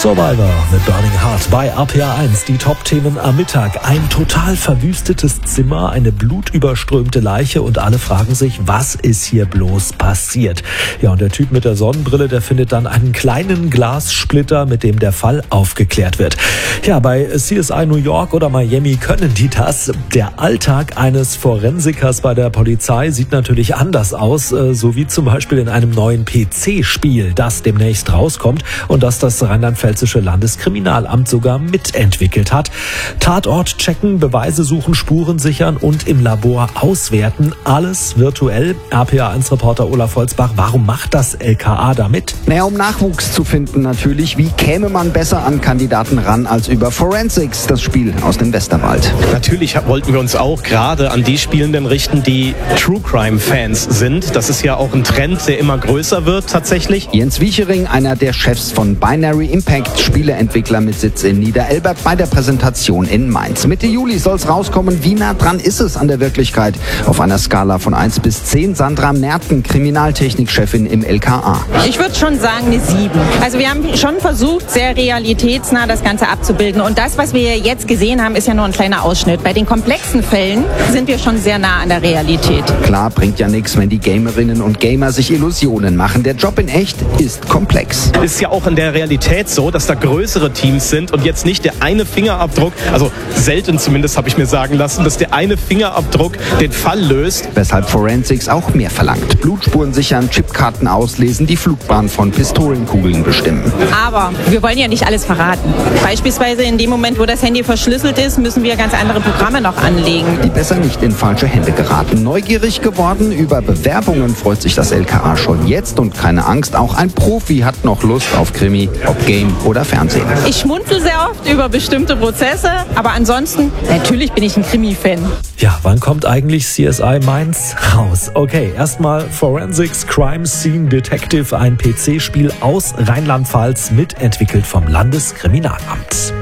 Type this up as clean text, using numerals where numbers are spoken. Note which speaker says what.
Speaker 1: Survivor, The Burning Heart bei RPA1. Die Top-Themen am Mittag. Ein total verwüstetes Zimmer, eine blutüberströmte Leiche und alle fragen sich, was ist hier bloß passiert? Ja, und der Typ mit der Sonnenbrille, der findet dann einen kleinen Glassplitter, mit dem der Fall aufgeklärt wird. Ja, bei CSI New York oder Miami können die das. Der Alltag eines Forensikers bei der Polizei sieht natürlich anders aus, so wie zum Beispiel in einem neuen PC-Spiel, das demnächst rauskommt und das rheinland-pfälzische Landeskriminalamt sogar mitentwickelt hat. Tatort checken, Beweise suchen, Spuren sichern und im Labor auswerten. Alles virtuell. RPA1-Reporter Olaf Holzbach, warum macht das LKA damit?
Speaker 2: Naja, um Nachwuchs zu finden natürlich. Wie käme man besser an Kandidaten ran als über Forensics, das Spiel aus dem Westerwald?
Speaker 3: Natürlich wollten wir uns auch gerade an die Spielenden richten, die True Crime-Fans sind. Das ist ja auch ein Trend, der immer größer wird tatsächlich.
Speaker 2: Jens Wiechering, einer der Chefs von Binary Impact, Spieleentwickler mit Sitz in Niederelbert, bei der Präsentation in Mainz. Mitte Juli soll es rauskommen. Wie nah dran ist es an der Wirklichkeit? Auf einer Skala von 1 bis 10. Sandra Merten, Kriminaltechnikchefin im LKA.
Speaker 4: Ich würde schon sagen eine 7. Also wir haben schon versucht, sehr realitätsnah das Ganze abzubilden. Und das, was wir jetzt gesehen haben, ist ja nur ein kleiner Ausschnitt. Bei den komplexen Fällen sind wir schon sehr nah an der Realität.
Speaker 2: Klar, bringt ja nichts, wenn die Gamerinnen und Gamer sich Illusionen machen. Der Job in echt ist komplex.
Speaker 3: Ist ja auch in der Realität so, dass da größere Teams sind und jetzt nicht der eine Fingerabdruck, also selten zumindest habe ich mir sagen lassen, dass der eine Fingerabdruck den Fall löst.
Speaker 2: Weshalb Forensics auch mehr verlangt. Blutspuren sichern, Chipkarten auslesen, die Flugbahn von Pistolenkugeln bestimmen.
Speaker 4: Aber wir wollen ja nicht alles verraten. Beispielsweise in dem Moment, wo das Handy verschlüsselt ist, müssen wir ganz andere Programme noch anlegen.
Speaker 2: Die besser nicht in falsche Hände geraten. Neugierig geworden über Bewerbungen freut sich das LKA schon jetzt und keine Angst, auch ein Profi hat noch Lust auf Krimi, ob Game oder Fernsehen.
Speaker 4: Ich schmunzel sehr oft über bestimmte Prozesse, aber ansonsten, natürlich bin ich ein Krimi-Fan.
Speaker 1: Ja, wann kommt eigentlich CSI Mainz raus? Okay, erstmal Forensics Crime Scene Detective, ein PC-Spiel aus Rheinland-Pfalz, mitentwickelt vom Landeskriminalamt.